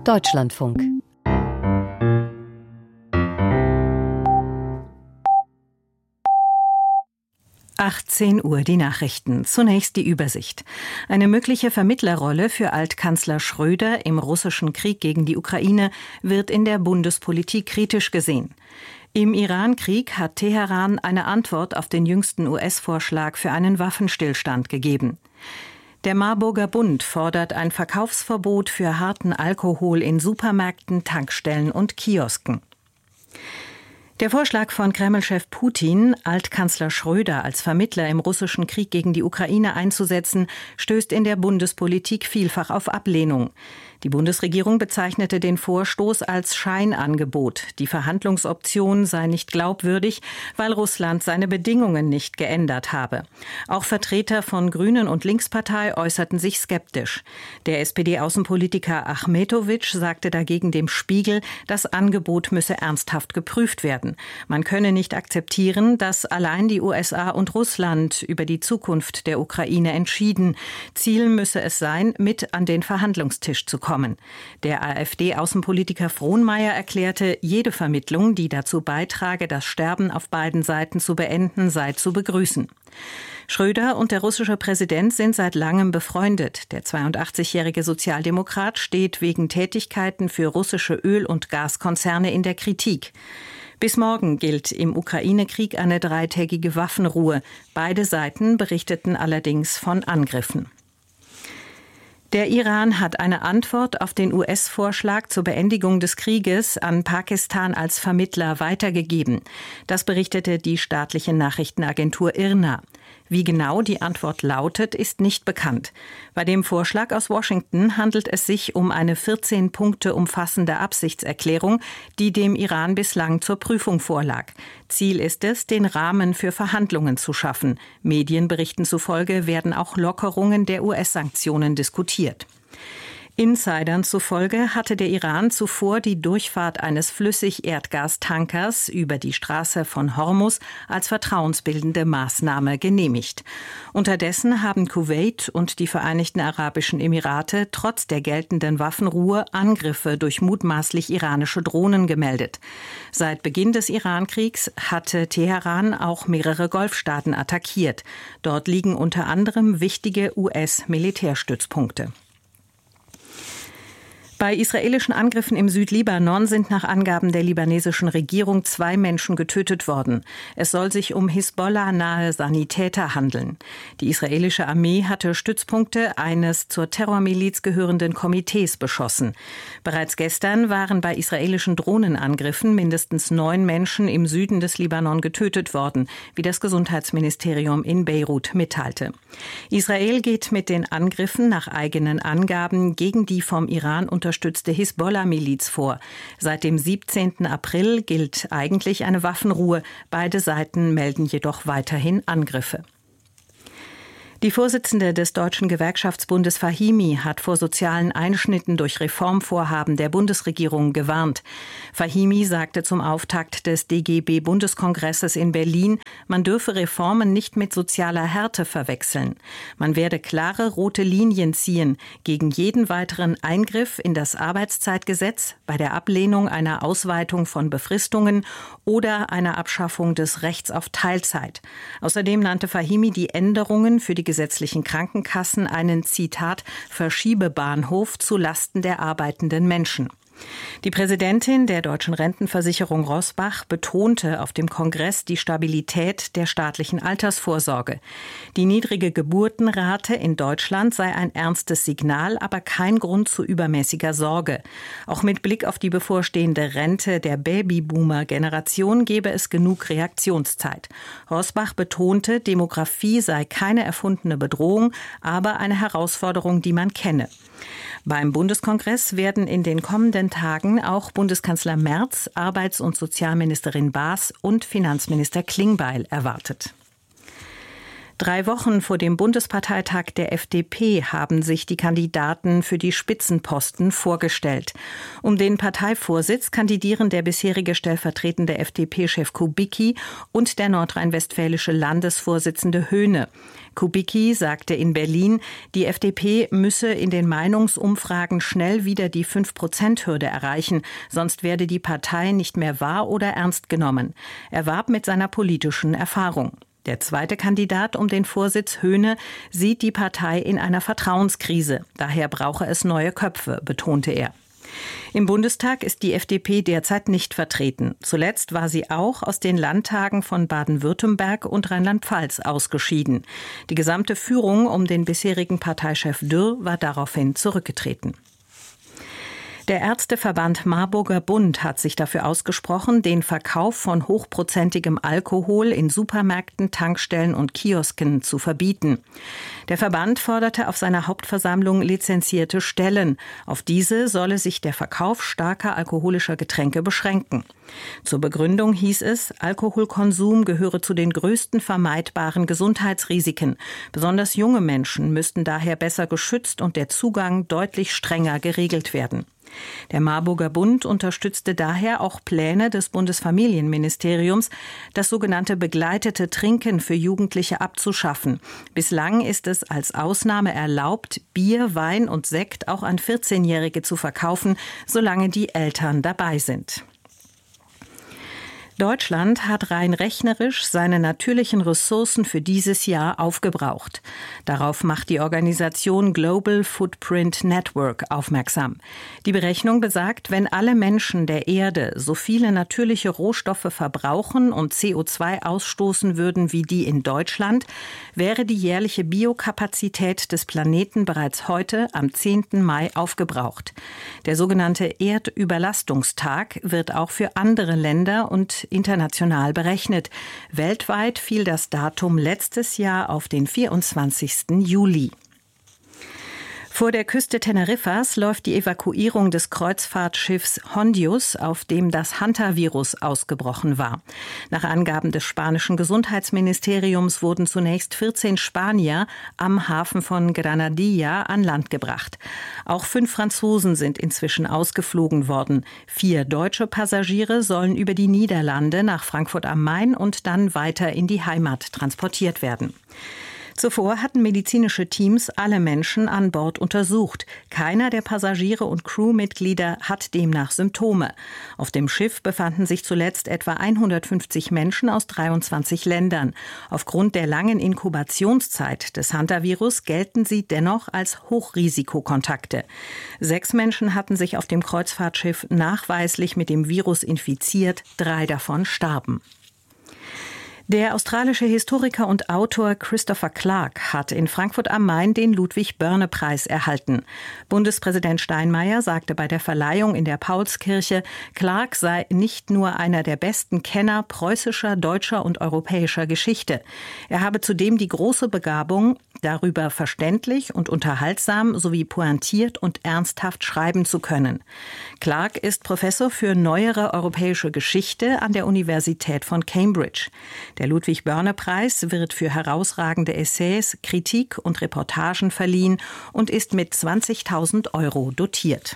Deutschlandfunk. Uhr die Nachrichten. Zunächst die Übersicht. Eine mögliche Vermittlerrolle für Altkanzler Schröder im russischen Krieg gegen die Ukraine wird in der Bundespolitik kritisch gesehen. Im Iran-Krieg hat Teheran eine Antwort auf den jüngsten US-Vorschlag für einen Waffenstillstand gegeben. Der Marburger Bund fordert ein Verkaufsverbot für harten Alkohol in Supermärkten, Tankstellen und Kiosken. Der Vorschlag von Kreml-Chef Putin, Altkanzler Schröder als Vermittler im russischen Krieg gegen die Ukraine einzusetzen, stößt in der Bundespolitik vielfach auf Ablehnung. Die Bundesregierung bezeichnete den Vorstoß als Scheinangebot. Die Verhandlungsoption sei nicht glaubwürdig, weil Russland seine Bedingungen nicht geändert habe. Auch Vertreter von Grünen und Linkspartei äußerten sich skeptisch. Der SPD-Außenpolitiker Achmetowitsch sagte dagegen dem Spiegel, das Angebot müsse ernsthaft geprüft werden. Man könne nicht akzeptieren, dass allein die USA und Russland über die Zukunft der Ukraine entschieden. Ziel müsse es sein, mit an den Verhandlungstisch zu kommen. Der AfD-Außenpolitiker Frohnmayer erklärte, jede Vermittlung, die dazu beitrage, das Sterben auf beiden Seiten zu beenden, sei zu begrüßen. Schröder und der russische Präsident sind seit langem befreundet. Der 82-jährige Sozialdemokrat steht wegen Tätigkeiten für russische Öl- und Gaskonzerne in der Kritik. Bis morgen gilt im Ukraine-Krieg eine 3-tägige Waffenruhe. Beide Seiten berichteten allerdings von Angriffen. Der Iran hat eine Antwort auf den US-Vorschlag zur Beendigung des Krieges an Pakistan als Vermittler weitergegeben. Das berichtete die staatliche Nachrichtenagentur IRNA. Wie genau die Antwort lautet, ist nicht bekannt. Bei dem Vorschlag aus Washington handelt es sich um eine 14 Punkte umfassende Absichtserklärung, die dem Iran bislang zur Prüfung vorlag. Ziel ist es, den Rahmen für Verhandlungen zu schaffen. Medienberichten zufolge werden auch Lockerungen der US-Sanktionen diskutiert. Insidern zufolge hatte der Iran zuvor die Durchfahrt eines Flüssigerdgastankers über die Straße von Hormuz als vertrauensbildende Maßnahme genehmigt. Unterdessen haben Kuwait und die Vereinigten Arabischen Emirate trotz der geltenden Waffenruhe Angriffe durch mutmaßlich iranische Drohnen gemeldet. Seit Beginn des Iran-Kriegs hatte Teheran auch mehrere Golfstaaten attackiert. Dort liegen unter anderem wichtige US-Militärstützpunkte. Bei israelischen Angriffen im Südlibanon sind nach Angaben der libanesischen Regierung 2 Menschen getötet worden. Es soll sich um Hisbollah-nahe Sanitäter handeln. Die israelische Armee hatte Stützpunkte eines zur Terrormiliz gehörenden Komitees beschossen. Bereits gestern waren bei israelischen Drohnenangriffen mindestens 9 Menschen im Süden des Libanon getötet worden, wie das Gesundheitsministerium in Beirut mitteilte. Israel geht mit den Angriffen nach eigenen Angaben gegen die vom Iran unterstützte Hisbollah-Miliz vor. Seit dem 17. April gilt eigentlich eine Waffenruhe. Beide Seiten melden jedoch weiterhin Angriffe. Die Vorsitzende des Deutschen Gewerkschaftsbundes Fahimi hat vor sozialen Einschnitten durch Reformvorhaben der Bundesregierung gewarnt. Fahimi sagte zum Auftakt des DGB-Bundeskongresses in Berlin, man dürfe Reformen nicht mit sozialer Härte verwechseln. Man werde klare rote Linien ziehen gegen jeden weiteren Eingriff in das Arbeitszeitgesetz, bei der Ablehnung einer Ausweitung von Befristungen oder einer Abschaffung des Rechts auf Teilzeit. Außerdem nannte Fahimi die Änderungen für die gesetzlichen Krankenkassen einen, Zitat, Verschiebebahnhof zu Lasten der arbeitenden Menschen. Die Präsidentin der Deutschen Rentenversicherung Rosbach betonte auf dem Kongress die Stabilität der staatlichen Altersvorsorge. Die niedrige Geburtenrate in Deutschland sei ein ernstes Signal, aber kein Grund zu übermäßiger Sorge. Auch mit Blick auf die bevorstehende Rente der Babyboomer-Generation gebe es genug Reaktionszeit. Rosbach betonte, Demografie sei keine erfundene Bedrohung, aber eine Herausforderung, die man kenne. Beim Bundeskongress werden in den kommenden Tagen auch Bundeskanzler Merz, Arbeits- und Sozialministerin Baas und Finanzminister Klingbeil erwartet. 3 Wochen vor dem Bundesparteitag der FDP haben sich die Kandidaten für die Spitzenposten vorgestellt. Um den Parteivorsitz kandidieren der bisherige stellvertretende FDP-Chef Kubicki und der nordrhein-westfälische Landesvorsitzende Höhne. Kubicki sagte in Berlin, die FDP müsse in den Meinungsumfragen schnell wieder die 5%-Hürde erreichen, sonst werde die Partei nicht mehr wahr oder ernst genommen. Er warb mit seiner politischen Erfahrung. Der zweite Kandidat um den Vorsitz, Höhne, sieht die Partei in einer Vertrauenskrise. Daher brauche es neue Köpfe, betonte er. Im Bundestag ist die FDP derzeit nicht vertreten. Zuletzt war sie auch aus den Landtagen von Baden-Württemberg und Rheinland-Pfalz ausgeschieden. Die gesamte Führung um den bisherigen Parteichef Dürr war daraufhin zurückgetreten. Der Ärzteverband Marburger Bund hat sich dafür ausgesprochen, den Verkauf von hochprozentigem Alkohol in Supermärkten, Tankstellen und Kiosken zu verbieten. Der Verband forderte auf seiner Hauptversammlung lizenzierte Stellen. Auf diese solle sich der Verkauf starker alkoholischer Getränke beschränken. Zur Begründung hieß es, Alkoholkonsum gehöre zu den größten vermeidbaren Gesundheitsrisiken. Besonders junge Menschen müssten daher besser geschützt und der Zugang deutlich strenger geregelt werden. Der Marburger Bund unterstützte daher auch Pläne des Bundesfamilienministeriums, das sogenannte begleitete Trinken für Jugendliche abzuschaffen. Bislang ist es als Ausnahme erlaubt, Bier, Wein und Sekt auch an 14-Jährige zu verkaufen, solange die Eltern dabei sind. Deutschland hat rein rechnerisch seine natürlichen Ressourcen für dieses Jahr aufgebraucht. Darauf macht die Organisation Global Footprint Network aufmerksam. Die Berechnung besagt, wenn alle Menschen der Erde so viele natürliche Rohstoffe verbrauchen und CO2 ausstoßen würden wie die in Deutschland, wäre die jährliche Biokapazität des Planeten bereits heute am 10. Mai aufgebraucht. Der sogenannte Erdüberlastungstag wird auch für andere Länder und international berechnet. Weltweit fiel das Datum letztes Jahr auf den 24. Juli. Vor der Küste Teneriffas läuft die Evakuierung des Kreuzfahrtschiffs Hondius, auf dem das Hantavirus ausgebrochen war. Nach Angaben des spanischen Gesundheitsministeriums wurden zunächst 14 Spanier am Hafen von Granadilla an Land gebracht. Auch 5 Franzosen sind inzwischen ausgeflogen worden. 4 deutsche Passagiere sollen über die Niederlande nach Frankfurt am Main und dann weiter in die Heimat transportiert werden. Zuvor hatten medizinische Teams alle Menschen an Bord untersucht. Keiner der Passagiere und Crewmitglieder hat demnach Symptome. Auf dem Schiff befanden sich zuletzt etwa 150 Menschen aus 23 Ländern. Aufgrund der langen Inkubationszeit des Hantavirus gelten sie dennoch als Hochrisikokontakte. 6 Menschen hatten sich auf dem Kreuzfahrtschiff nachweislich mit dem Virus infiziert, 3 davon starben. Der australische Historiker und Autor Christopher Clark hat in Frankfurt am Main den Ludwig-Börne-Preis erhalten. Bundespräsident Steinmeier sagte bei der Verleihung in der Paulskirche, Clark sei nicht nur einer der besten Kenner preußischer, deutscher und europäischer Geschichte. Er habe zudem die große Begabung, darüber verständlich und unterhaltsam sowie pointiert und ernsthaft schreiben zu können. Clark ist Professor für neuere europäische Geschichte an der Universität von Cambridge. Der Ludwig-Börne-Preis wird für herausragende Essays, Kritik und Reportagen verliehen und ist mit 20.000 € dotiert.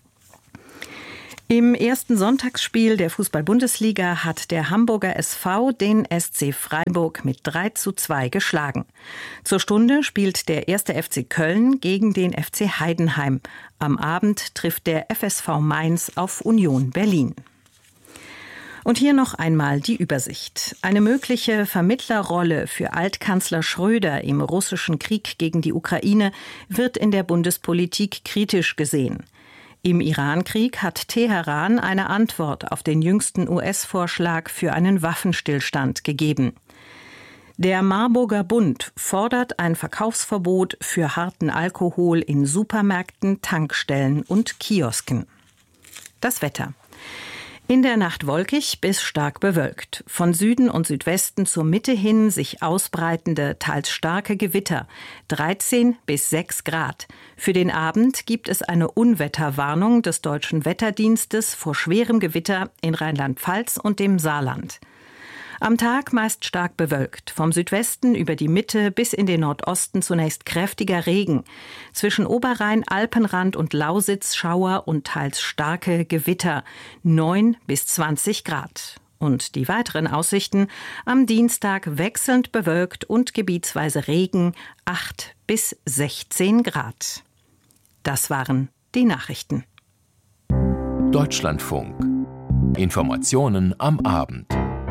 Im ersten Sonntagsspiel der Fußball-Bundesliga hat der Hamburger SV den SC Freiburg mit 3:2 geschlagen. Zur Stunde spielt der 1. FC Köln gegen den FC Heidenheim. Am Abend trifft der FSV Mainz auf Union Berlin. Und hier noch einmal die Übersicht. Eine mögliche Vermittlerrolle für Altkanzler Schröder im russischen Krieg gegen die Ukraine wird in der Bundespolitik kritisch gesehen. Im Irankrieg hat Teheran eine Antwort auf den jüngsten US-Vorschlag für einen Waffenstillstand gegeben. Der Marburger Bund fordert ein Verkaufsverbot für harten Alkohol in Supermärkten, Tankstellen und Kiosken. Das Wetter. In der Nacht wolkig bis stark bewölkt. Von Süden und Südwesten zur Mitte hin sich ausbreitende, teils starke Gewitter. 13 bis 6 Grad. Für den Abend gibt es eine Unwetterwarnung des Deutschen Wetterdienstes vor schwerem Gewitter in Rheinland-Pfalz und dem Saarland. Am Tag meist stark bewölkt. Vom Südwesten über die Mitte bis in den Nordosten zunächst kräftiger Regen. Zwischen Oberrhein, Alpenrand und Lausitz Schauer und teils starke Gewitter. 9 bis 20 Grad. Und die weiteren Aussichten: am Dienstag wechselnd bewölkt und gebietsweise Regen, 8 bis 16 Grad. Das waren die Nachrichten. Deutschlandfunk. Informationen am Abend.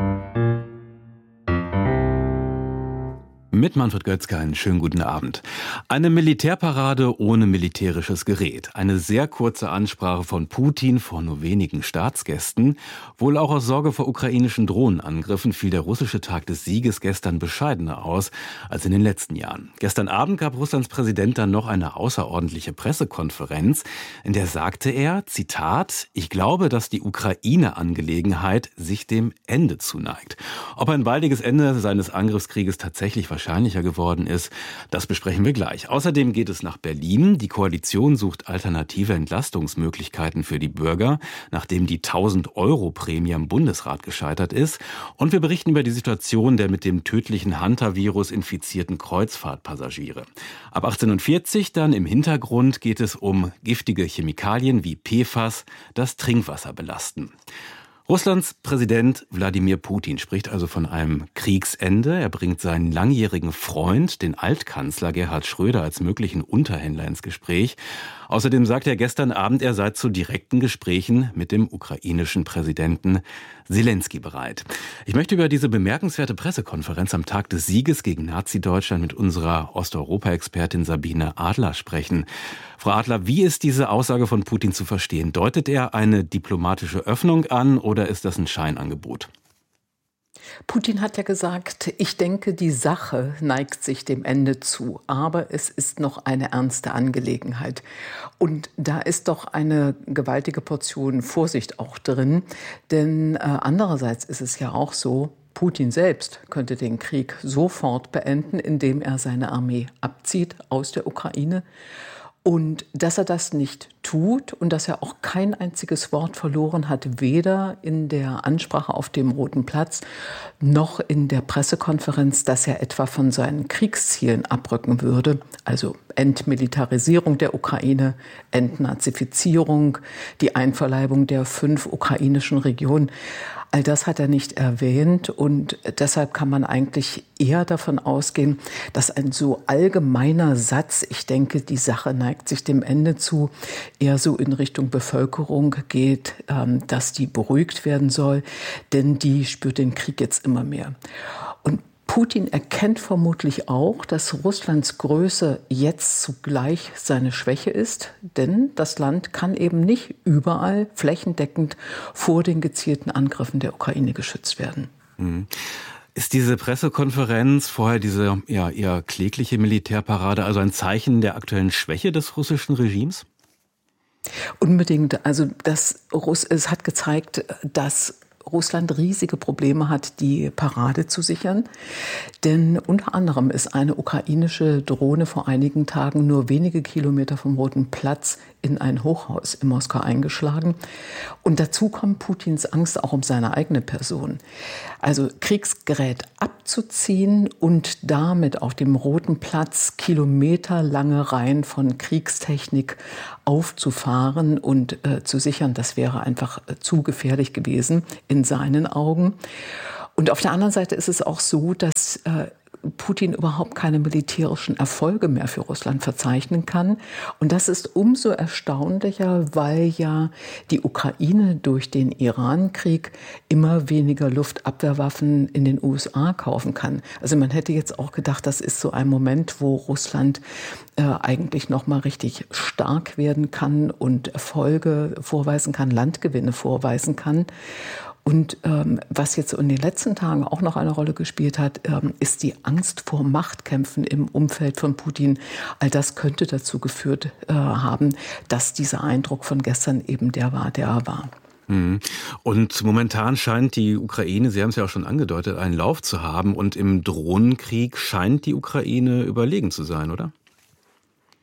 Mit Manfred Götzke einen schönen guten Abend. Eine Militärparade ohne militärisches Gerät. Eine sehr kurze Ansprache von Putin vor nur wenigen Staatsgästen. Wohl auch aus Sorge vor ukrainischen Drohnenangriffen fiel der russische Tag des Sieges gestern bescheidener aus als in den letzten Jahren. Gestern Abend gab Russlands Präsident dann noch eine außerordentliche Pressekonferenz, in der sagte er, Zitat, ich glaube, dass die Ukraine-Angelegenheit sich dem Ende zuneigt. Ob ein baldiges Ende seines Angriffskrieges tatsächlich wahrscheinlicher geworden ist, das besprechen wir gleich. Außerdem geht es nach Berlin. Die Koalition sucht alternative Entlastungsmöglichkeiten für die Bürger, nachdem die 1.000-Euro-Prämie im Bundesrat gescheitert ist. Und wir berichten über die Situation der mit dem tödlichen Hunter-Virus infizierten Kreuzfahrtpassagiere. Ab 18:40 Uhr dann im Hintergrund geht es um giftige Chemikalien wie PFAS, das Trinkwasser belasten. Russlands Präsident Wladimir Putin spricht also von einem Kriegsende. Er bringt seinen langjährigen Freund, den Altkanzler Gerhard Schröder, als möglichen Unterhändler ins Gespräch. Außerdem sagt er gestern Abend, er sei zu direkten Gesprächen mit dem ukrainischen Präsidenten Selenskyj bereit. Ich möchte über diese bemerkenswerte Pressekonferenz am Tag des Sieges gegen Nazi-Deutschland mit unserer Osteuropa-Expertin Sabine Adler sprechen. Frau Adler, wie ist diese Aussage von Putin zu verstehen? Deutet er eine diplomatische Öffnung an oder ist das ein Scheinangebot? Putin hat ja gesagt, ich denke, die Sache neigt sich dem Ende zu, aber es ist noch eine ernste Angelegenheit. Und da ist doch eine gewaltige Portion Vorsicht auch drin, denn andererseits ist es ja auch so, Putin selbst könnte den Krieg sofort beenden, indem er seine Armee abzieht aus der Ukraine. Und dass er das nicht tut und dass er auch kein einziges Wort verloren hat, weder in der Ansprache auf dem Roten Platz noch in der Pressekonferenz, dass er etwa von seinen Kriegszielen abrücken würde, also Entmilitarisierung der Ukraine, Entnazifizierung, die Einverleibung der 5 ukrainischen Regionen. All das hat er nicht erwähnt und deshalb kann man eigentlich eher davon ausgehen, dass ein so allgemeiner Satz, ich denke, die Sache neigt sich dem Ende zu, eher so in Richtung Bevölkerung geht, dass die beruhigt werden soll, denn die spürt den Krieg jetzt immer mehr. Und Putin erkennt vermutlich auch, dass Russlands Größe jetzt zugleich seine Schwäche ist, denn das Land kann eben nicht überall flächendeckend vor den gezielten Angriffen der Ukraine geschützt werden. Ist diese Pressekonferenz, vorher diese eher klägliche Militärparade, also ein Zeichen der aktuellen Schwäche des russischen Regimes? Unbedingt. Also es hat gezeigt, dass Russland riesige Probleme hat, die Parade zu sichern. Denn unter anderem ist eine ukrainische Drohne vor einigen Tagen nur wenige Kilometer vom Roten Platz in ein Hochhaus in Moskau eingeschlagen. Und dazu kommt Putins Angst auch um seine eigene Person. Also Kriegsgerät abzuziehen und damit auf dem Roten Platz kilometerlange Reihen von Kriegstechnik aufzufahren und zu sichern, das wäre einfach zu gefährlich gewesen in seinen Augen. Und auf der anderen Seite ist es auch so, dass Putin überhaupt keine militärischen Erfolge mehr für Russland verzeichnen kann. Und das ist umso erstaunlicher, weil ja die Ukraine durch den Iran-Krieg immer weniger Luftabwehrwaffen in den USA kaufen kann. Also man hätte jetzt auch gedacht, das ist so ein Moment, wo Russland eigentlich noch mal richtig stark werden kann und Erfolge vorweisen kann, Landgewinne vorweisen kann. Und was jetzt in den letzten Tagen auch noch eine Rolle gespielt hat, ist die Angst vor Machtkämpfen im Umfeld von Putin. All das könnte dazu geführt haben, dass dieser Eindruck von gestern eben der war, der er war. Und momentan scheint die Ukraine, Sie haben es ja auch schon angedeutet, einen Lauf zu haben. Und im Drohnenkrieg scheint die Ukraine überlegen zu sein, oder?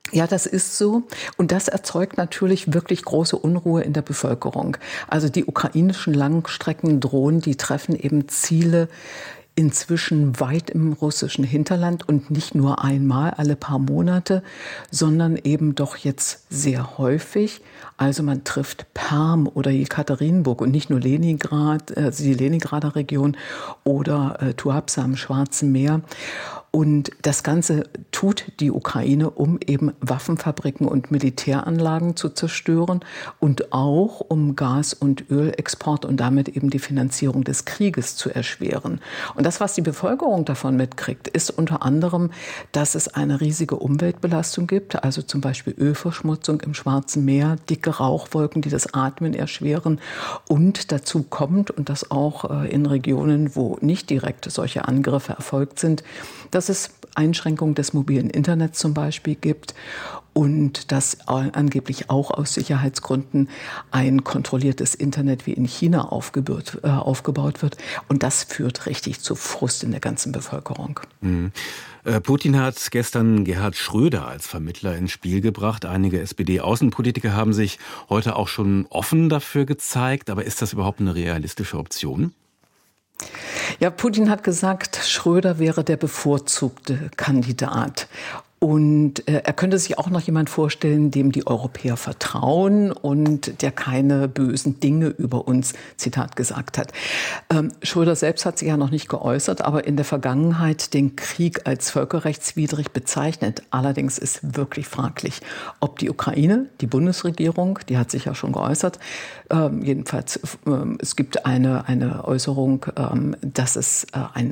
Ja, das ist so. Und das erzeugt natürlich wirklich große Unruhe in der Bevölkerung. Also die ukrainischen Langstreckendrohnen, die treffen eben Ziele inzwischen weit im russischen Hinterland und nicht nur einmal alle paar Monate, sondern eben doch jetzt sehr häufig. Also man trifft Perm oder Jekaterinburg und nicht nur Leningrad, also die Leningrader Region oder Tuapse am Schwarzen Meer. Und das Ganze tut die Ukraine, um eben Waffenfabriken und Militäranlagen zu zerstören und auch um Gas- und Ölexport und damit eben die Finanzierung des Krieges zu erschweren. Und das, was die Bevölkerung davon mitkriegt, ist unter anderem, dass es eine riesige Umweltbelastung gibt, also zum Beispiel Ölverschmutzung im Schwarzen Meer, dicke Rauchwolken, die das Atmen erschweren. Und dazu kommt, und das auch in Regionen, wo nicht direkt solche Angriffe erfolgt sind, dass es Einschränkungen des mobilen Internets zum Beispiel gibt und dass angeblich auch aus Sicherheitsgründen ein kontrolliertes Internet wie in China aufgebaut wird. Und das führt richtig zu Frust in der ganzen Bevölkerung. Mhm. Putin hat gestern Gerhard Schröder als Vermittler ins Spiel gebracht. Einige SPD-Außenpolitiker haben sich heute auch schon offen dafür gezeigt. Aber ist das überhaupt eine realistische Option? Ja, Putin hat gesagt, Schröder wäre der bevorzugte Kandidat. Und er könnte sich auch noch jemand vorstellen, dem die Europäer vertrauen und der keine bösen Dinge über uns, Zitat, gesagt hat. Schröder selbst hat sich ja noch nicht geäußert, aber in der Vergangenheit den Krieg als völkerrechtswidrig bezeichnet. Allerdings ist wirklich fraglich, ob die Ukraine, die Bundesregierung, die hat sich ja schon geäußert, jedenfalls es gibt eine Äußerung, dass das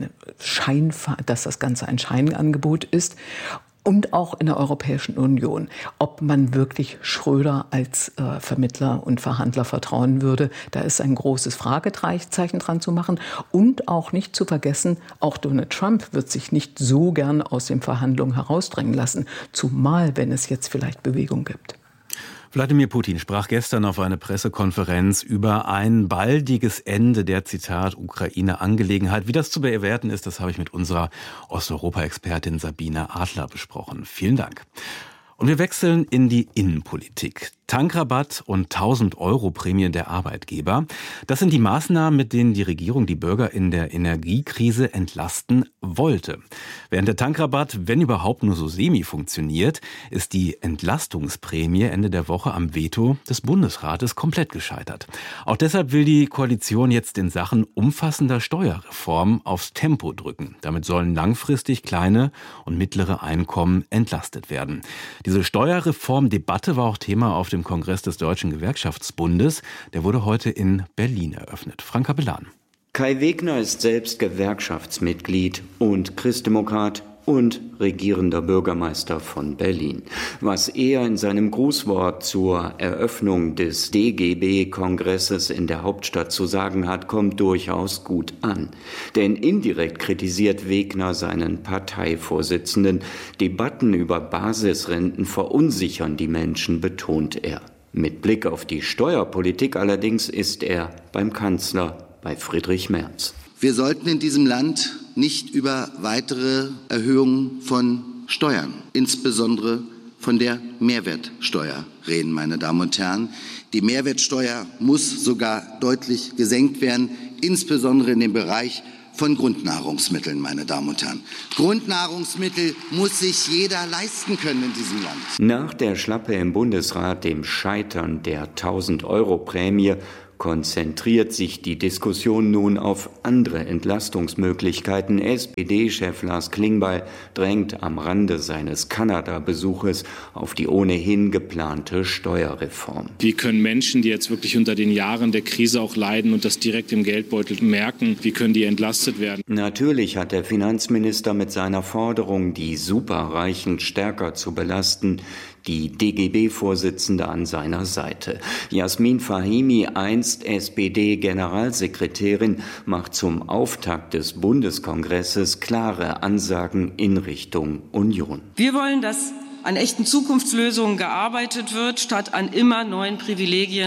Ganze ein Scheinangebot ist. Und auch in der Europäischen Union, ob man wirklich Schröder als Vermittler und Verhandler vertrauen würde. Da ist ein großes Fragezeichen dran zu machen. Und auch nicht zu vergessen, auch Donald Trump wird sich nicht so gern aus den Verhandlungen herausdrängen lassen, zumal wenn es jetzt vielleicht Bewegung gibt. Wladimir Putin sprach gestern auf einer Pressekonferenz über ein baldiges Ende der, Zitat, Ukraine-Angelegenheit. Wie das zu bewerten ist, das habe ich mit unserer Osteuropa-Expertin Sabine Adler besprochen. Vielen Dank. Und wir wechseln in die Innenpolitik. Tankrabatt und 1.000-Euro-Prämie der Arbeitgeber. Das sind die Maßnahmen, mit denen die Regierung die Bürger in der Energiekrise entlasten wollte. Während der Tankrabatt, wenn überhaupt nur so semi funktioniert, ist die Entlastungsprämie Ende der Woche am Veto des Bundesrates komplett gescheitert. Auch deshalb will die Koalition jetzt in Sachen umfassender Steuerreform aufs Tempo drücken. Damit sollen langfristig kleine und mittlere Einkommen entlastet werden. Diese Steuerreformdebatte war auch Thema auf dem Kongress des Deutschen Gewerkschaftsbundes. Der wurde heute in Berlin eröffnet. Frank Capellan. Kai Wegner ist selbst Gewerkschaftsmitglied und Christdemokrat und regierender Bürgermeister von Berlin. Was er in seinem Grußwort zur Eröffnung des DGB-Kongresses in der Hauptstadt zu sagen hat, kommt durchaus gut an. Denn indirekt kritisiert Wegner seinen Parteivorsitzenden. Debatten über Basisrenten verunsichern die Menschen, betont er. Mit Blick auf die Steuerpolitik allerdings ist er beim Kanzler, bei Friedrich Merz. Wir sollten in diesem Land nicht über weitere Erhöhungen von Steuern, insbesondere von der Mehrwertsteuer, reden, meine Damen und Herren. Die Mehrwertsteuer muss sogar deutlich gesenkt werden, insbesondere in dem Bereich von Grundnahrungsmitteln, meine Damen und Herren. Grundnahrungsmittel muss sich jeder leisten können in diesem Land. Nach der Schlappe im Bundesrat, dem Scheitern der 1.000-Euro-Prämie, konzentriert sich die Diskussion nun auf andere Entlastungsmöglichkeiten. SPD-Chef Lars Klingbeil drängt am Rande seines Kanada-Besuches auf die ohnehin geplante Steuerreform. Wie können Menschen, die jetzt wirklich unter den Jahren der Krise auch leiden und das direkt im Geldbeutel merken, wie können die entlastet werden? Natürlich hat der Finanzminister mit seiner Forderung, die Superreichen stärker zu belasten, die DGB-Vorsitzende an seiner Seite. Jasmin Fahimi, einst SPD-Generalsekretärin, macht zum Auftakt des Bundeskongresses klare Ansagen in Richtung Union. Wir wollen, dass an echten Zukunftslösungen gearbeitet wird, statt an immer neuen Privilegien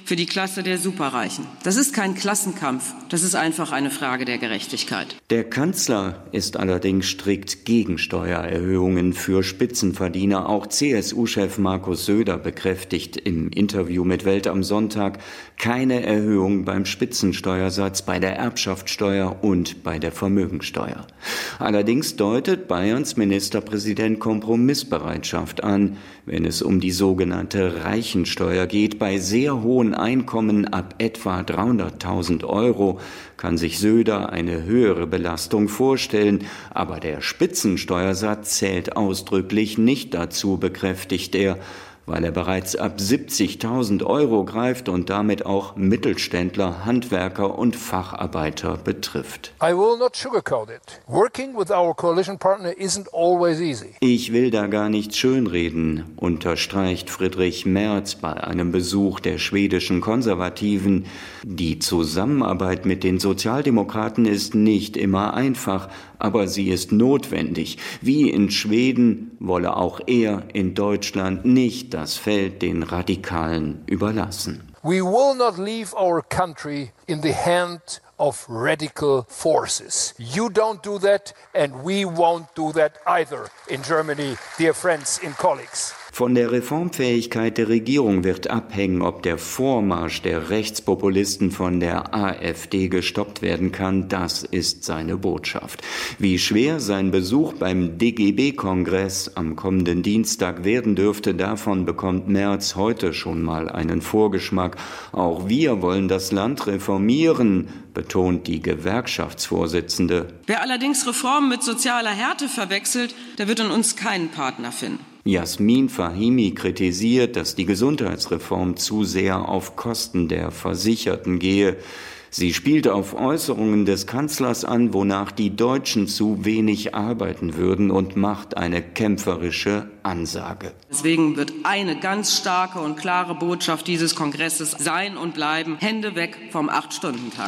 für die Klasse der Superreichen. Das ist kein Klassenkampf, das ist einfach eine Frage der Gerechtigkeit. Der Kanzler ist allerdings strikt gegen Steuererhöhungen für Spitzenverdiener. Auch CSU-Chef Markus Söder bekräftigt im Interview mit Welt am Sonntag keine Erhöhung beim Spitzensteuersatz, bei der Erbschaftssteuer und bei der Vermögensteuer. Allerdings deutet Bayerns Ministerpräsident Kompromissbereitschaft an, wenn es um die sogenannte Reichensteuer geht. Bei sehr hohen Einkommen ab etwa 300.000 € kann sich Söder eine höhere Belastung vorstellen, aber der Spitzensteuersatz zählt ausdrücklich nicht dazu, bekräftigt er, weil er bereits ab 70.000 € greift und damit auch Mittelständler, Handwerker und Facharbeiter betrifft. I will not sugarcoat it. Working with our coalition partner isn't always easy. Ich will da gar nichts schönreden, unterstreicht Friedrich Merz bei einem Besuch der schwedischen Konservativen. Die Zusammenarbeit mit den Sozialdemokraten ist nicht immer einfach, aber sie ist notwendig. Wie in Schweden wolle auch er in Deutschland nicht das Feld den Radikalen überlassen. We will not leave our country in the hand of radical forces. You don't do that and we won't do that either in Germany, dear friends and colleagues. Von der Reformfähigkeit der Regierung wird abhängen, ob der Vormarsch der Rechtspopulisten von der AfD gestoppt werden kann. Das ist seine Botschaft. Wie schwer sein Besuch beim DGB-Kongress am kommenden Dienstag werden dürfte, davon bekommt Merz heute schon mal einen Vorgeschmack. Auch wir wollen das Land reformieren, betont die Gewerkschaftsvorsitzende. Wer allerdings Reformen mit sozialer Härte verwechselt, der wird in uns keinen Partner finden. Jasmin Fahimi kritisiert, dass die Gesundheitsreform zu sehr auf Kosten der Versicherten gehe. Sie spielt auf Äußerungen des Kanzlers an, wonach die Deutschen zu wenig arbeiten würden, und macht eine kämpferische Ansage. Deswegen wird eine ganz starke und klare Botschaft dieses Kongresses sein und bleiben: Hände weg vom 8-Stunden-Tag.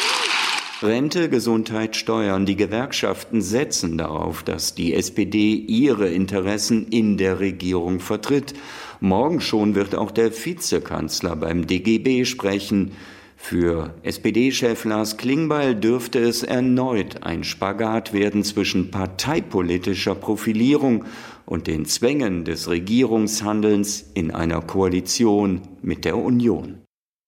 Rente, Gesundheit, Steuern. Die Gewerkschaften setzen darauf, dass die SPD ihre Interessen in der Regierung vertritt. Morgen schon wird auch der Vizekanzler beim DGB sprechen. Für SPD-Chef Lars Klingbeil dürfte es erneut ein Spagat werden zwischen parteipolitischer Profilierung und den Zwängen des Regierungshandelns in einer Koalition mit der Union.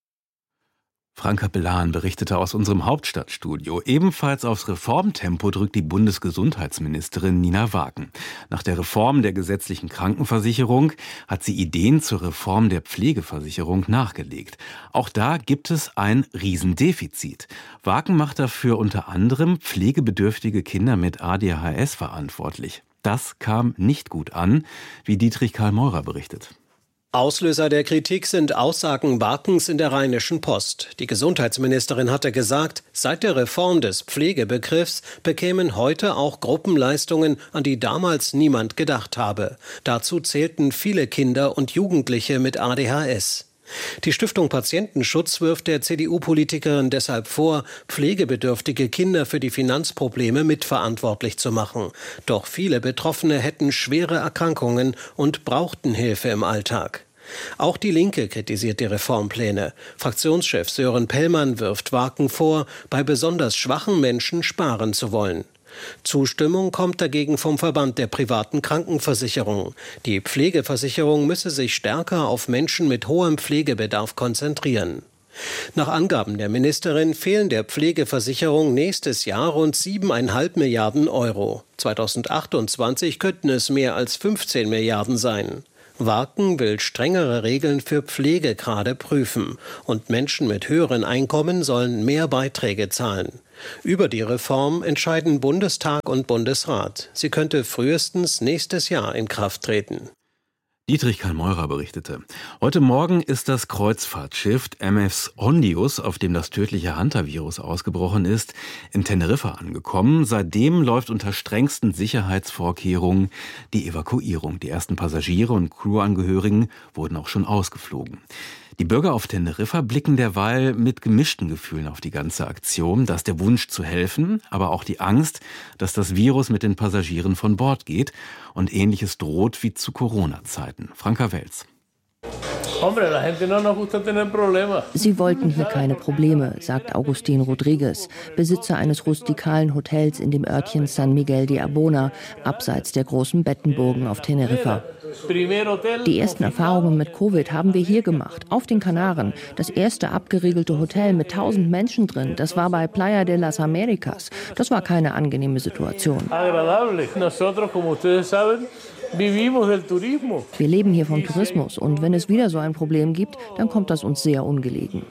Frank Capellan berichtete aus unserem Hauptstadtstudio. Ebenfalls aufs Reformtempo drückt die Bundesgesundheitsministerin Nina Wagen. Nach der Reform der gesetzlichen Krankenversicherung hat sie Ideen zur Reform der Pflegeversicherung nachgelegt. Auch da gibt es ein Riesendefizit. Wagen macht dafür unter anderem pflegebedürftige Kinder mit ADHS verantwortlich. Das kam nicht gut an, wie Dietrich Karl Meurer berichtet. Auslöser der Kritik sind Aussagen Wagens in der Rheinischen Post. Die Gesundheitsministerin hatte gesagt, seit der Reform des Pflegebegriffs bekämen heute auch Gruppenleistungen, an die damals niemand gedacht habe. Dazu zählten viele Kinder und Jugendliche mit ADHS. Die Stiftung Patientenschutz wirft der CDU-Politikerin deshalb vor, pflegebedürftige Kinder für die Finanzprobleme mitverantwortlich zu machen. Doch viele Betroffene hätten schwere Erkrankungen und brauchten Hilfe im Alltag. Auch die Linke kritisiert die Reformpläne. Fraktionschef Sören Pellmann wirft Wagen vor, bei besonders schwachen Menschen sparen zu wollen. Zustimmung kommt dagegen vom Verband der privaten Krankenversicherung. Die Pflegeversicherung müsse sich stärker auf Menschen mit hohem Pflegebedarf konzentrieren. Nach Angaben der Ministerin fehlen der Pflegeversicherung nächstes Jahr rund 7,5 Milliarden Euro. 2028 könnten es mehr als 15 Milliarden sein. Wagen will strengere Regeln für Pflegegrade prüfen und Menschen mit höheren Einkommen sollen mehr Beiträge zahlen. Über die Reform entscheiden Bundestag und Bundesrat. Sie könnte frühestens nächstes Jahr in Kraft treten. Dietrich Karl Meurer berichtete. Heute Morgen ist das Kreuzfahrtschiff MS Hondius, auf dem das tödliche Hantavirus ausgebrochen ist, in Teneriffa angekommen. Seitdem läuft unter strengsten Sicherheitsvorkehrungen die Evakuierung. Die ersten Passagiere und Crewangehörigen wurden auch schon ausgeflogen. Die Bürger auf Teneriffa blicken derweil mit gemischten Gefühlen auf die ganze Aktion. Da ist der Wunsch zu helfen, aber auch die Angst, dass das Virus mit den Passagieren von Bord geht und Ähnliches droht wie zu Corona-Zeiten. Franka Welz. Sie wollten hier keine Probleme, sagt Agustín Rodríguez, Besitzer eines rustikalen Hotels in dem Örtchen San Miguel de Abona, abseits der großen Bettenburgen auf Teneriffa. Die ersten Erfahrungen mit Covid haben wir hier gemacht, auf den Kanaren. Das erste abgeriegelte Hotel mit 1000 Menschen drin, das war bei Playa de las Américas. Das war keine angenehme Situation. Wir leben hier vom Tourismus und wenn es wieder so ein Problem gibt, dann kommt das uns sehr ungelegen.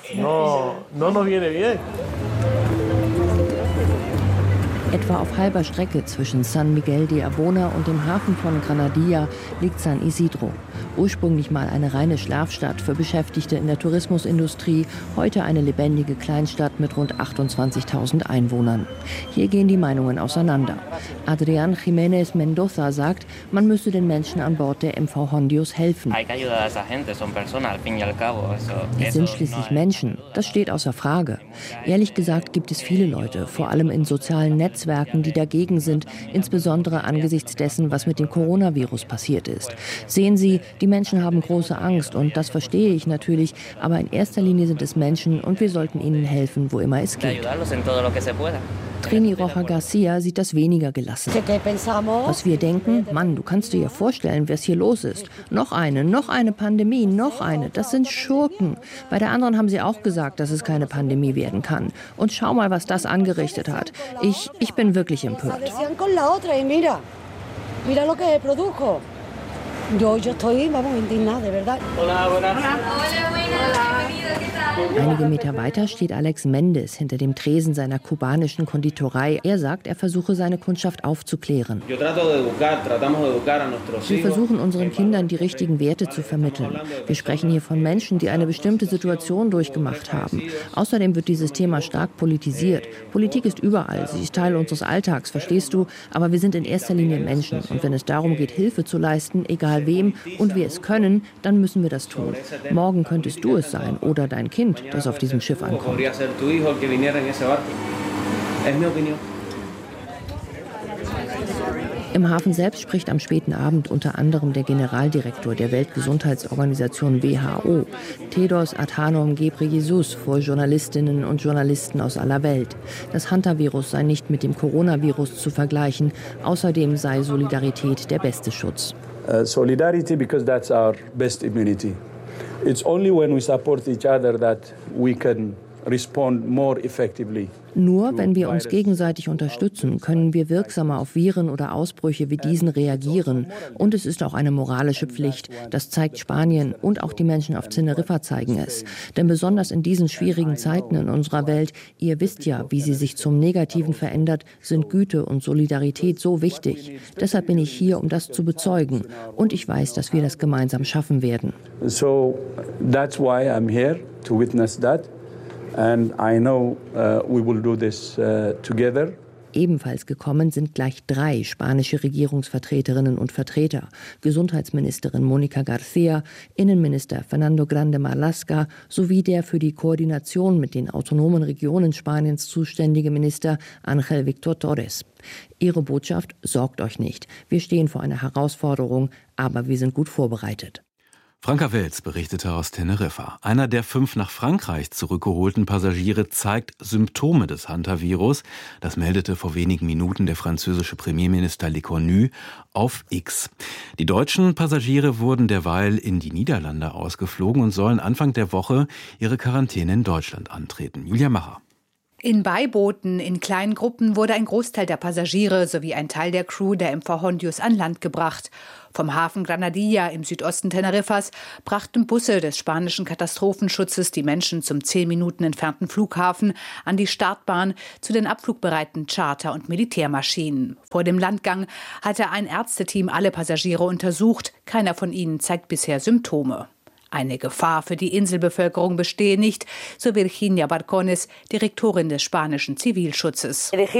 Etwa auf halber Strecke zwischen San Miguel de Abona und dem Hafen von Granadilla liegt San Isidro. Ursprünglich mal eine reine Schlafstadt für Beschäftigte in der Tourismusindustrie, heute eine lebendige Kleinstadt mit rund 28.000 Einwohnern. Hier gehen die Meinungen auseinander. Adrián Jiménez Mendoza sagt, man müsse den Menschen an Bord der MV Hondios helfen. Es sind schließlich Menschen, das steht außer Frage. Ehrlich gesagt gibt es viele Leute, vor allem in sozialen Netzwerken, die dagegen sind, insbesondere angesichts dessen, was mit dem Coronavirus passiert ist. Sehen Sie, die Menschen haben große Angst und das verstehe ich natürlich, aber in erster Linie sind es Menschen und wir sollten ihnen helfen, wo immer es geht. Trini Rocha Garcia sieht das weniger gelassen. Was wir denken, Mann, du kannst dir ja vorstellen, was hier los ist. Noch eine Pandemie, noch eine. Das sind Schurken. Bei der anderen haben sie auch gesagt, dass es keine Pandemie werden kann. Und schau mal, was das angerichtet hat. Ich bin wirklich empört. Einige Meter weiter steht Alex Mendes hinter dem Tresen seiner kubanischen Konditorei. Er sagt, er versuche seine Kundschaft aufzuklären. Wir versuchen unseren Kindern die richtigen Werte zu vermitteln. Wir sprechen hier von Menschen, die eine bestimmte Situation durchgemacht haben. Außerdem wird dieses Thema stark politisiert. Politik ist überall, sie ist Teil unseres Alltags, verstehst du? Aber wir sind in erster Linie Menschen. Und wenn es darum geht, Hilfe zu leisten, egal wem, und wir es können, dann müssen wir das tun. Morgen könntest du es sein oder dein Kind, das auf diesem Schiff ankommt. Im Hafen selbst spricht am späten Abend unter anderem der Generaldirektor der Weltgesundheitsorganisation WHO, Tedros Adhanom Ghebreyesus, vor Journalistinnen und Journalisten aus aller Welt. Das Hantavirus sei nicht mit dem Coronavirus zu vergleichen. Außerdem sei Solidarität der beste Schutz. Solidarity, because that's our best immunity. It's only when we support each other that we can respond more effectively. Nur wenn wir uns gegenseitig unterstützen, können wir wirksamer auf Viren oder Ausbrüche wie diesen reagieren. Und es ist auch eine moralische Pflicht. Das zeigt Spanien und auch die Menschen auf Teneriffa zeigen es. Denn besonders in diesen schwierigen Zeiten in unserer Welt, ihr wisst ja, wie sie sich zum Negativen verändert, sind Güte und Solidarität so wichtig. Deshalb bin ich hier, um das zu bezeugen. Und ich weiß, dass wir das gemeinsam schaffen werden. So that's why I'm here, to witness that. And I know we will do this together. Ebenfalls gekommen sind gleich 3 spanische Regierungsvertreterinnen und Vertreter. Gesundheitsministerin Mónica García, Innenminister Fernando Grande Marlaska sowie der für die Koordination mit den autonomen Regionen Spaniens zuständige Minister Ángel Víctor Torres. Ihre Botschaft: Sorgt euch nicht. Wir stehen vor einer Herausforderung, aber wir sind gut vorbereitet. Franka Welz berichtete aus Teneriffa. Einer der 5 nach Frankreich zurückgeholten Passagiere zeigt Symptome des Hantavirus. Das meldete vor wenigen Minuten der französische Premierminister Lecornu auf X. Die deutschen Passagiere wurden derweil in die Niederlande ausgeflogen und sollen Anfang der Woche ihre Quarantäne in Deutschland antreten. Julia Macher. In Beibooten in kleinen Gruppen wurde ein Großteil der Passagiere sowie ein Teil der Crew der MV Hondios an Land gebracht. Vom Hafen Granadilla im Südosten Teneriffas brachten Busse des spanischen Katastrophenschutzes die Menschen zum 10 Minuten entfernten Flughafen, an die Startbahn, zu den abflugbereiten Charter- und Militärmaschinen. Vor dem Landgang hatte ein Ärzteteam alle Passagiere untersucht. Keiner von ihnen zeigt bisher Symptome. Eine Gefahr für die Inselbevölkerung bestehe nicht, so Virginia Barcones, Direktorin des spanischen Zivilschutzes. Wir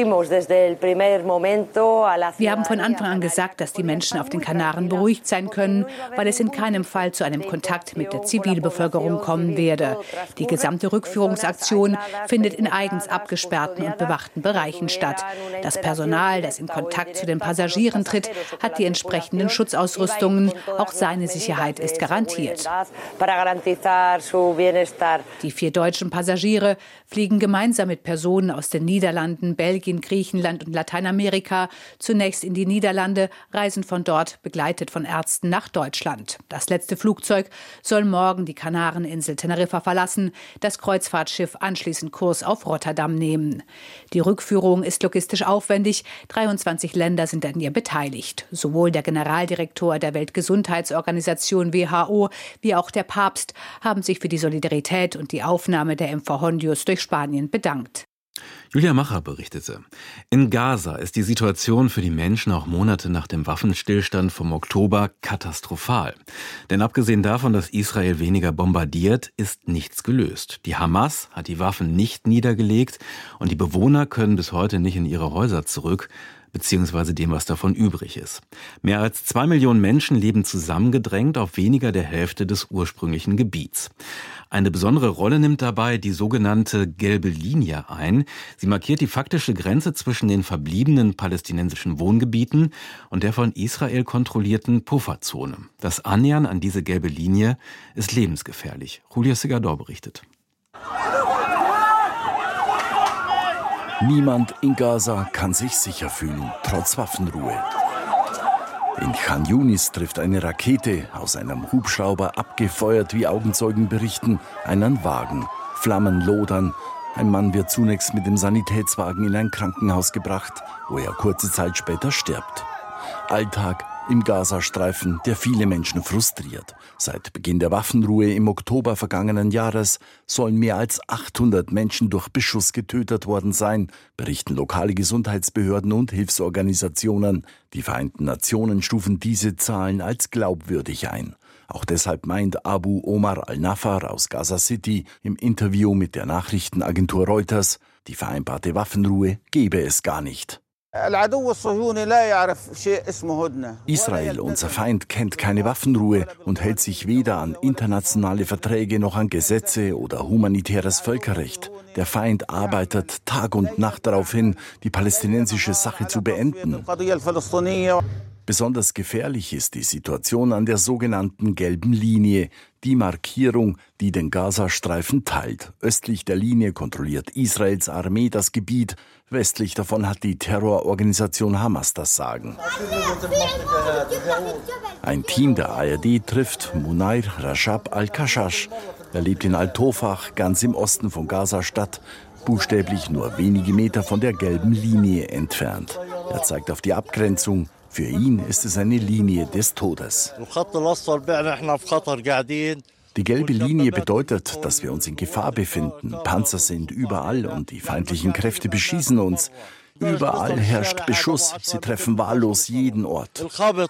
haben von Anfang an gesagt, dass die Menschen auf den Kanaren beruhigt sein können, weil es in keinem Fall zu einem Kontakt mit der Zivilbevölkerung kommen werde. Die gesamte Rückführungsaktion findet in eigens abgesperrten und bewachten Bereichen statt. Das Personal, das in Kontakt zu den Passagieren tritt, hat die entsprechenden Schutzausrüstungen. Auch seine Sicherheit ist garantiert. Die 4 deutschen Passagiere fliegen gemeinsam mit Personen aus den Niederlanden, Belgien, Griechenland und Lateinamerika zunächst in die Niederlande, reisen von dort begleitet von Ärzten nach Deutschland. Das letzte Flugzeug soll morgen die Kanareninsel Teneriffa verlassen, das Kreuzfahrtschiff anschließend Kurs auf Rotterdam nehmen. Die Rückführung ist logistisch aufwendig, 23 Länder sind an ihr beteiligt. Sowohl der Generaldirektor der Weltgesundheitsorganisation WHO wie auch der Papst haben sich für die Solidarität und die Aufnahme der MV Hondius durch Spanien bedankt. Julia Macher berichtete. In Gaza ist die Situation für die Menschen auch Monate nach dem Waffenstillstand vom Oktober katastrophal. Denn abgesehen davon, dass Israel weniger bombardiert, ist nichts gelöst. Die Hamas hat die Waffen nicht niedergelegt und die Bewohner können bis heute nicht in ihre Häuser zurück, beziehungsweise dem, was davon übrig ist. Mehr als 2 Millionen Menschen leben zusammengedrängt auf weniger der Hälfte des ursprünglichen Gebiets. Eine besondere Rolle nimmt dabei die sogenannte gelbe Linie ein. Sie markiert die faktische Grenze zwischen den verbliebenen palästinensischen Wohngebieten und der von Israel kontrollierten Pufferzone. Das Annähern an diese gelbe Linie ist lebensgefährlich. Julia Segador berichtet. Niemand in Gaza kann sich sicher fühlen, trotz Waffenruhe. In Khan Yunis trifft eine Rakete, aus einem Hubschrauber abgefeuert, wie Augenzeugen berichten, einen Wagen. Flammen lodern. Ein Mann wird zunächst mit dem Sanitätswagen in ein Krankenhaus gebracht, wo er kurze Zeit später stirbt. Alltag im Gazastreifen, der viele Menschen frustriert. Seit Beginn der Waffenruhe im Oktober vergangenen Jahres sollen mehr als 800 Menschen durch Beschuss getötet worden sein, berichten lokale Gesundheitsbehörden und Hilfsorganisationen. Die Vereinten Nationen stufen diese Zahlen als glaubwürdig ein. Auch deshalb meint Abu Omar al-Nafar aus Gaza City im Interview mit der Nachrichtenagentur Reuters, die vereinbarte Waffenruhe gebe es gar nicht. Israel, unser Feind, kennt keine Waffenruhe und hält sich weder an internationale Verträge noch an Gesetze oder humanitäres Völkerrecht. Der Feind arbeitet Tag und Nacht darauf hin, die palästinensische Sache zu beenden. Besonders gefährlich ist die Situation an der sogenannten gelben Linie, die Markierung, die den Gazastreifen teilt. Östlich der Linie kontrolliert Israels Armee das Gebiet, westlich davon hat die Terrororganisation Hamas das Sagen. Ein Team der ARD trifft Munair Rashab al-Kashash. Er lebt in Al-Tofach, ganz im Osten von Gaza-Stadt, buchstäblich nur wenige Meter von der gelben Linie entfernt. Er zeigt auf die Abgrenzung. Für ihn ist es eine Linie des Todes. Die gelbe Linie bedeutet, dass wir uns in Gefahr befinden. Panzer sind überall und die feindlichen Kräfte beschießen uns. Überall herrscht Beschuss. Sie treffen wahllos jeden Ort.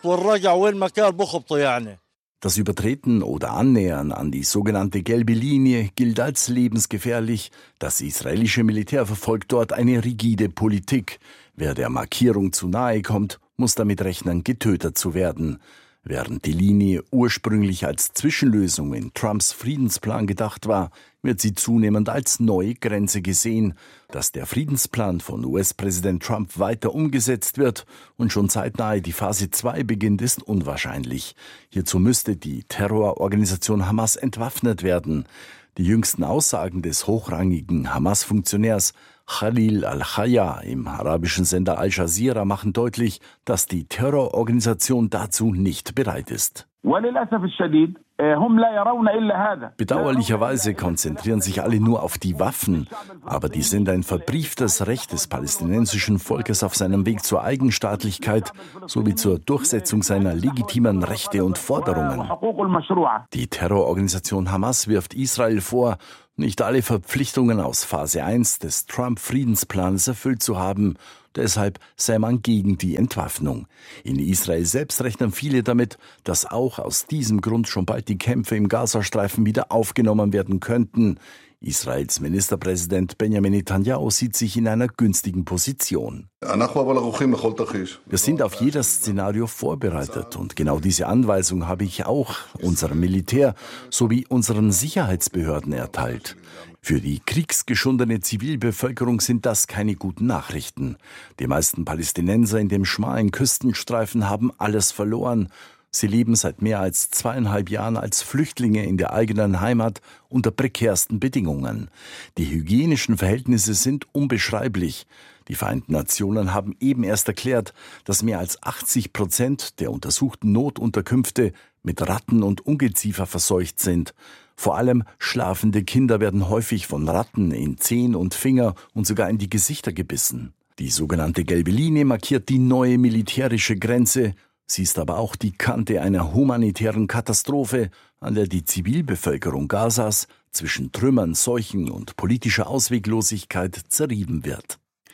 Das Übertreten oder Annähern an die sogenannte gelbe Linie gilt als lebensgefährlich. Das israelische Militär verfolgt dort eine rigide Politik. Wer der Markierung zu nahe kommt, muss damit rechnen, getötet zu werden. Während die Linie ursprünglich als Zwischenlösung in Trumps Friedensplan gedacht war, wird sie zunehmend als neue Grenze gesehen. Dass der Friedensplan von US-Präsident Trump weiter umgesetzt wird und schon zeitnahe die Phase 2 beginnt, ist unwahrscheinlich. Hierzu müsste die Terrororganisation Hamas entwaffnet werden. Die jüngsten Aussagen des hochrangigen Hamas-Funktionärs Khalil al-Khaya im arabischen Sender Al Jazeera machen deutlich, dass die Terrororganisation dazu nicht bereit ist. Bedauerlicherweise konzentrieren sich alle nur auf die Waffen, aber die sind ein verbrieftes Recht des palästinensischen Volkes auf seinem Weg zur Eigenstaatlichkeit sowie zur Durchsetzung seiner legitimen Rechte und Forderungen. Die Terrororganisation Hamas wirft Israel vor, nicht alle Verpflichtungen aus Phase 1 des Trump-Friedensplans erfüllt zu haben. Deshalb sei man gegen die Entwaffnung. In Israel selbst rechnen viele damit, dass auch aus diesem Grund schon bald die Kämpfe im Gazastreifen wieder aufgenommen werden könnten. Israels Ministerpräsident Benjamin Netanyahu sieht sich in einer günstigen Position. Wir sind auf jedes Szenario vorbereitet und genau diese Anweisung habe ich auch unserem Militär sowie unseren Sicherheitsbehörden erteilt. Für die kriegsgeschundene Zivilbevölkerung sind das keine guten Nachrichten. Die meisten Palästinenser in dem schmalen Küstenstreifen haben alles verloren. Sie leben seit mehr als 2,5 Jahren als Flüchtlinge in der eigenen Heimat unter prekärsten Bedingungen. Die hygienischen Verhältnisse sind unbeschreiblich. Die Vereinten Nationen haben eben erst erklärt, dass mehr als 80% der untersuchten Notunterkünfte mit Ratten und Ungeziefer verseucht sind. Vor allem schlafende Kinder werden häufig von Ratten in Zehen und Finger und sogar in die Gesichter gebissen. Die sogenannte gelbe Linie markiert die neue militärische Grenze. Sie ist aber auch die Kante einer humanitären Katastrophe, an der die Zivilbevölkerung Gazas zwischen Trümmern, Seuchen und politischer Ausweglosigkeit zerrieben wird.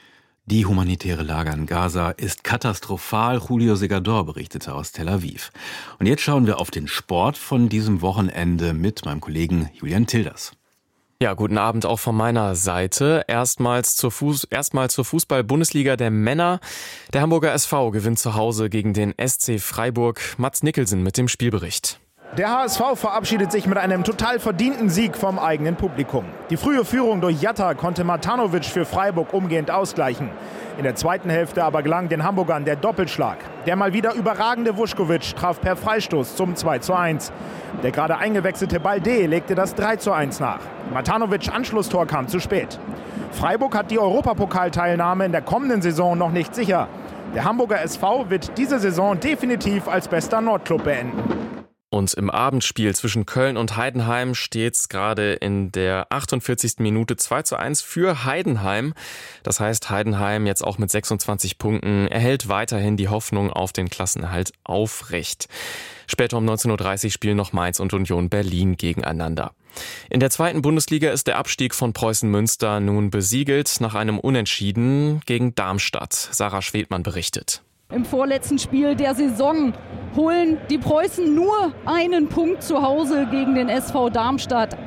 Die humanitäre Lage in Gaza ist katastrophal. Julio Segador berichtete aus Tel Aviv. Und jetzt schauen wir auf den Sport von diesem Wochenende mit meinem Kollegen Julian Tilders. Ja, guten Abend auch von meiner Seite. Erstmals zur Fußball-Bundesliga der Männer. Der Hamburger SV gewinnt zu Hause gegen den SC Freiburg. Mats Nicholson mit dem Spielbericht. Der HSV verabschiedet sich mit einem total verdienten Sieg vom eigenen Publikum. Die frühe Führung durch Jatta konnte Matanovic für Freiburg umgehend ausgleichen. In der zweiten Hälfte aber gelang den Hamburgern der Doppelschlag. Der mal wieder überragende Vuskovic traf per Freistoß zum 2:1. Der gerade eingewechselte Balde legte das 3:1 nach. Matanovics Anschlusstor kam zu spät. Freiburg hat die Europapokalteilnahme in der kommenden Saison noch nicht sicher. Der Hamburger SV wird diese Saison definitiv als bester Nordclub beenden. Und im Abendspiel zwischen Köln und Heidenheim steht es gerade in der 48. Minute 2:1 für Heidenheim. Das heißt, Heidenheim jetzt auch mit 26 Punkten erhält weiterhin die Hoffnung auf den Klassenerhalt aufrecht. Später um 19:30 Uhr spielen noch Mainz und Union Berlin gegeneinander. In der zweiten Bundesliga ist der Abstieg von Preußen Münster nun besiegelt nach einem Unentschieden gegen Darmstadt. Sarah Schwedmann berichtet. Im vorletzten Spiel der Saison holen die Preußen nur einen Punkt zu Hause gegen den SV Darmstadt.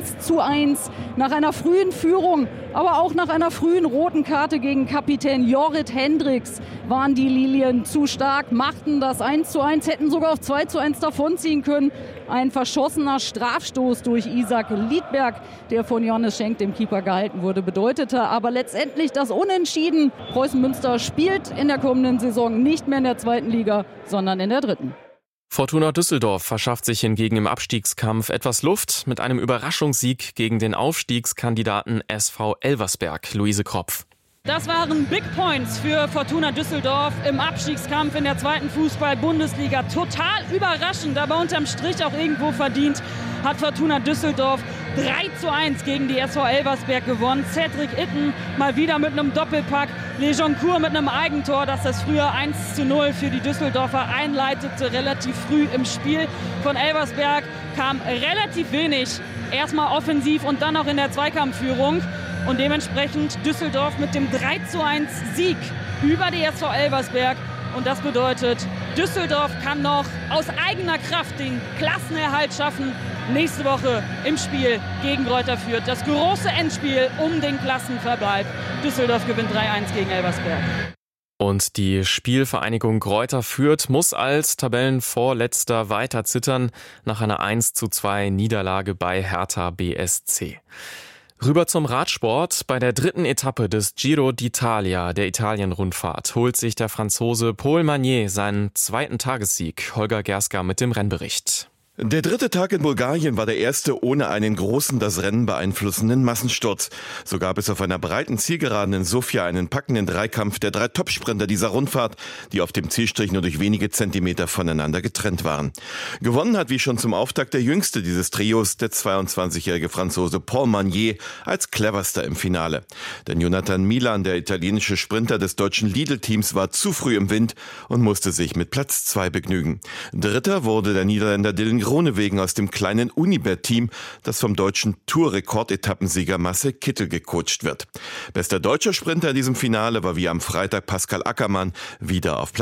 1:1 nach einer frühen Führung, aber auch nach einer frühen roten Karte gegen Kapitän Jorrit Hendricks waren die Lilien zu stark, machten das 1:1, hätten sogar auf 2:1 davonziehen können. Ein verschossener Strafstoß durch Isaac Liedberg, der von Johannes Schenk, dem Keeper, gehalten wurde, bedeutete aber letztendlich das Unentschieden. Preußen Münster spielt in der kommenden Saison nicht mehr in der zweiten Liga, sondern in der dritten. Fortuna Düsseldorf verschafft sich hingegen im Abstiegskampf etwas Luft mit einem Überraschungssieg gegen den Aufstiegskandidaten SV Elversberg. Luise Kropf. Das waren Big Points für Fortuna Düsseldorf im Abstiegskampf in der zweiten Fußball-Bundesliga. Total überraschend, aber unterm Strich auch irgendwo verdient, hat Fortuna Düsseldorf 3:1 gegen die SV Elversberg gewonnen. Cedric Itten mal wieder mit einem Doppelpack. Lejoncourt mit einem Eigentor, das das früher 1:0 für die Düsseldorfer einleitete. Relativ früh im Spiel von Elversberg kam relativ wenig. Erstmal offensiv und dann auch in der Zweikampfführung. Und dementsprechend Düsseldorf mit dem 3:1 Sieg über die SV Elversberg. Und das bedeutet, Düsseldorf kann noch aus eigener Kraft den Klassenerhalt schaffen. Nächste Woche im Spiel gegen Greuther Fürth. Das große Endspiel um den Klassenverbleib. Düsseldorf gewinnt 3:1 gegen Elversberg. Und die Spielvereinigung Greuther Fürth muss als Tabellenvorletzter weiter zittern nach einer 1:2 Niederlage bei Hertha BSC. Rüber zum Radsport. Bei der dritten Etappe des Giro d'Italia, der Italien-Rundfahrt, holt sich der Franzose Paul Magnier seinen zweiten Tagessieg. Holger Gerska mit dem Rennbericht. Der dritte Tag in Bulgarien war der erste ohne einen großen, das Rennen beeinflussenden Massensturz. So gab es auf einer breiten Zielgeraden in Sofia einen packenden Dreikampf der 3 Topsprinter dieser Rundfahrt, die auf dem Zielstrich nur durch wenige Zentimeter voneinander getrennt waren. Gewonnen hat wie schon zum Auftakt der jüngste dieses Trios, der 22-jährige Franzose Paul Magnier, als cleverster im Finale. Denn Jonathan Milan, der italienische Sprinter des deutschen Lidl-Teams, war zu früh im Wind und musste sich mit Platz 2 begnügen. Dritter wurde der Niederländer Dylan Groenewegen aus dem kleinen Unibet-Team, das vom deutschen Tour-Rekordetappensieger Marcel Kittel gecoacht wird. Bester deutscher Sprinter in diesem Finale war wie am Freitag Pascal Ackermann, wieder auf Platz